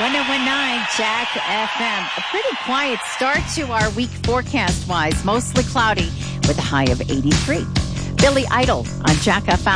1019 Jack FM. A pretty quiet start to our week forecast-wise. Mostly cloudy with a high of 83. Billy Idol on Jack FM.